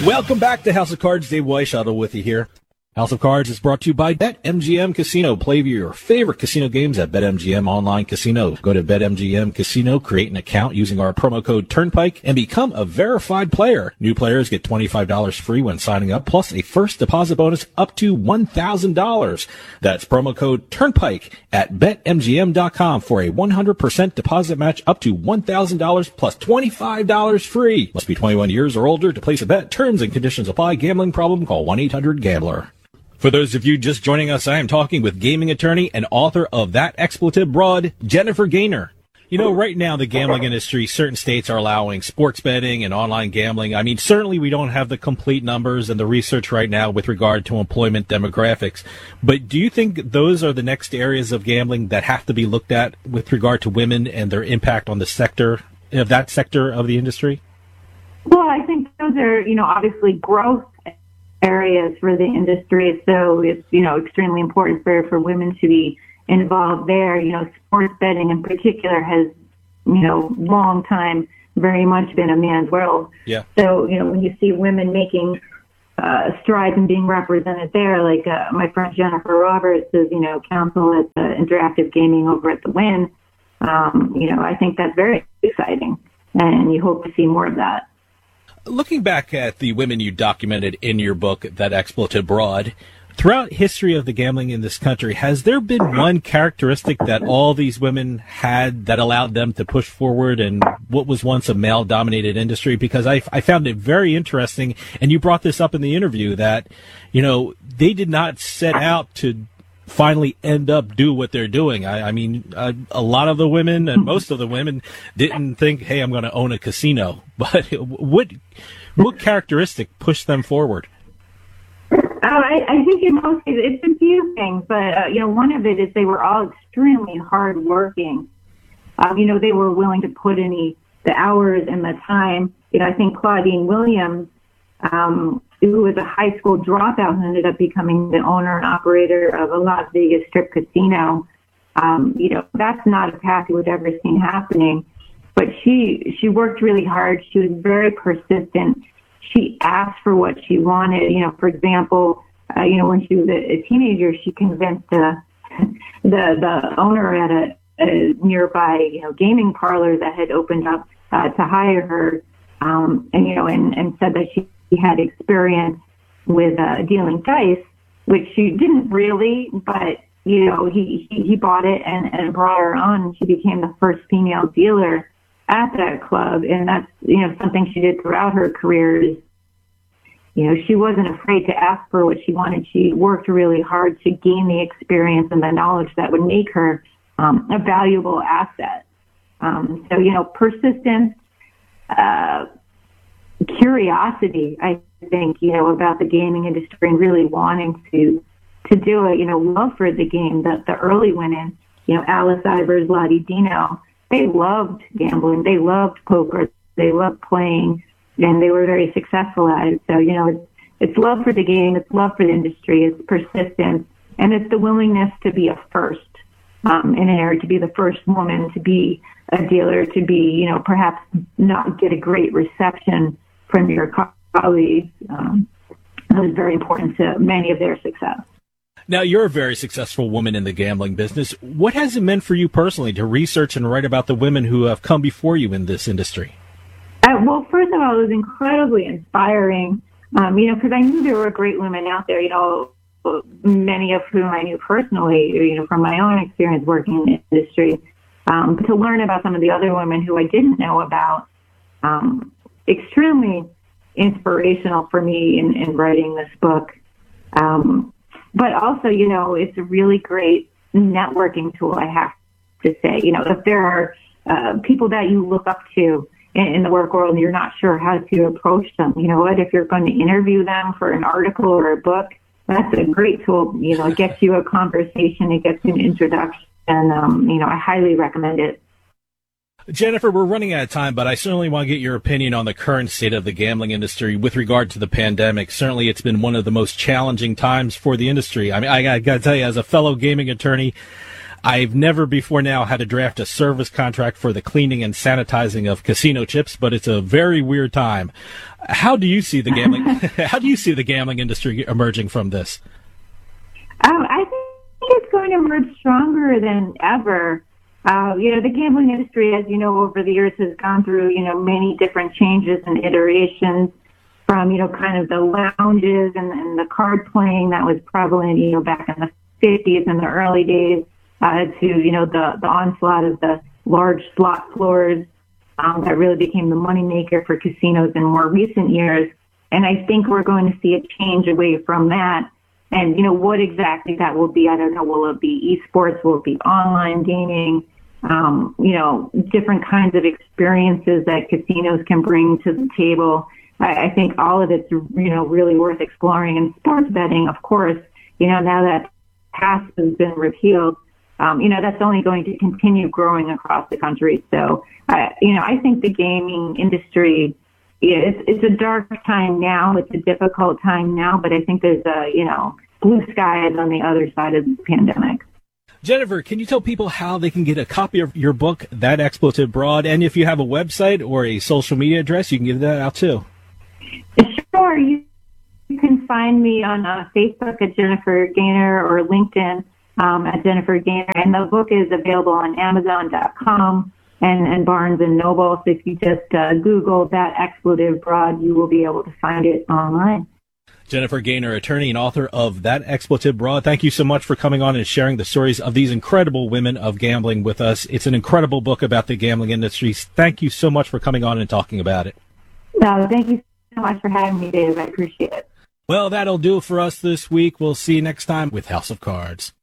Welcome back to House of Cards. Dave Weishuttle with you here. House of Cards is brought to you by BetMGM Casino. Play your favorite casino games at BetMGM Online Casino. Go to BetMGM Casino, create an account using our promo code Turnpike, and become a verified player. New players get $25 free when signing up, plus a first deposit bonus up to $1,000. That's promo code Turnpike at BetMGM.com for a 100% deposit match up to $1,000 plus $25 free. Must be 21 years or older to place a bet. Terms and conditions apply. Gambling problem? Call 1-800-GAMBLER. For those of you just joining us, I am talking with gaming attorney and author of That Expletive Broad, Jennifer Gaynor. You know, right now, the gambling industry, certain states are allowing sports betting and online gambling. I mean, certainly we don't have the complete numbers and the research right now with regard to employment demographics. But do you think those are the next areas of gambling that have to be looked at with regard to women and their impact on the sector, of that sector of the industry? Well, I think those are, obviously growth areas for the industry. So it's, extremely important for women to be involved there. Sports betting in particular has, long time very much been a man's world. Yeah. So, when you see women making strides and being represented there, like my friend Jennifer Roberts is, counsel at Interactive Gaming over at the Wynn, I think that's very exciting, and you hope to see more of that. Looking back at the women you documented in your book, That Expletive Broad, throughout history of the gambling in this country, has there been one characteristic that all these women had that allowed them to push forward in what was once a male-dominated industry? Because I found it very interesting, and you brought this up in the interview, that, they did not set out to finally end up do what they're doing. I mean, a lot of the women and most of the women didn't think, hey, I'm going to own a casino. But what characteristic pushed them forward? I think in most cases it's a few things, but one of it is they were all extremely hardworking. They were willing to put in the hours and the time. I think Claudine Williams, who was a high school dropout who ended up becoming the owner and operator of a Las Vegas strip casino. That's not a path you would ever seen happening. But she worked really hard. She was very persistent. She asked for what she wanted. For example, when she was a teenager, she convinced the owner at a nearby gaming parlor that had opened up to hire her, and said that she had experience with dealing dice, which she didn't really, but he bought it and brought her on. She became the first female dealer at that club, and that's something she did throughout her career. Is she wasn't afraid to ask for what she wanted. She worked really hard to gain the experience and the knowledge that would make her a valuable asset. So persistence, curiosity, I think, about the gaming industry and really wanting to do it, love for the game. The early women, Alice Ivers, Lottie Dino, they loved gambling. They loved poker. They loved playing, and they were very successful at it. So, it's love for the game. It's love for the industry. It's persistence, and it's the willingness to be a first in an area, to be the first woman, to be a dealer, to be, perhaps not get a great reception from your colleagues. That was very important to many of their success. Now, you're a very successful woman in the gambling business. What has it meant for you personally to research and write about the women who have come before you in this industry? Well, first of all, it was incredibly inspiring, because I knew there were great women out there, many of whom I knew personally, from my own experience working in the industry. But to learn about some of the other women who I didn't know about, extremely inspirational for me in writing this book. But also, it's a really great networking tool, I have to say. If there are people that you look up to in the work world and you're not sure how to approach them, if you're going to interview them for an article or a book, that's a great tool. It gets you a conversation, it gets you an introduction, and, I highly recommend it. Jennifer, we're running out of time, but I certainly want to get your opinion on the current state of the gambling industry with regard to the pandemic. Certainly, it's been one of the most challenging times for the industry. I mean, I got to tell you, as a fellow gaming attorney, I've never before now had to draft a service contract for the cleaning and sanitizing of casino chips, but it's a very weird time. How do you see the gambling? How do you see the gambling industry emerging from this? I think it's going to emerge stronger than ever. The gambling industry, as you know, over the years has gone through, many different changes and iterations from, kind of the lounges and the card playing that was prevalent, back in the 50s and the early days, to, the onslaught of the large slot floors that really became the moneymaker for casinos in more recent years. And I think we're going to see a change away from that. And, what exactly that will be, I don't know. Will it be esports? Will it be online gaming? Different kinds of experiences that casinos can bring to the table. I think all of it's, really worth exploring. And sports betting, of course, now that PASS has been repealed, that's only going to continue growing across the country. So, I think the gaming industry, it's a dark time now. It's a difficult time now, but I think there's blue skies on the other side of the pandemic. Jennifer, can you tell people how they can get a copy of your book, That Expletive Broad? And if you have a website or a social media address, you can give that out too. Sure. You can find me on Facebook at Jennifer Gaynor or LinkedIn at Jennifer Gaynor. And the book is available on Amazon.com and Barnes & Noble. So if you just Google That Expletive Broad, you will be able to find it online. Jennifer Gaynor, attorney and author of That Expletive Broad. Thank you so much for coming on and sharing the stories of these incredible women of gambling with us. It's an incredible book about the gambling industry. Thank you so much for coming on and talking about it. No, thank you so much for having me, Dave. I appreciate it. Well, that'll do it for us this week. We'll see you next time with House of Cards.